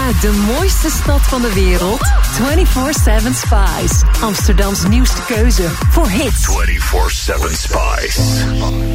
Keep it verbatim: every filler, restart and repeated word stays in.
Uit de mooiste stad van de wereld. vierentwintig zeven Spice. Amsterdams nieuwste keuze voor hits. vierentwintig zeven Spice.